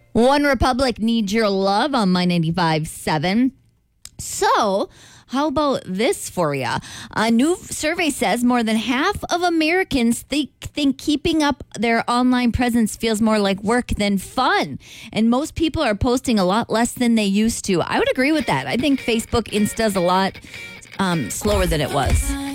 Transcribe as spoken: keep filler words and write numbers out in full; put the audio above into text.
One Republic needs your love on My ninety-five point seven. So, how about this for you? A new survey says more than half of Americans think, think keeping up their online presence feels more like work than fun. And most people are posting a lot less than they used to. I would agree with that. I think Facebook Insta's a lot um, slower than it was.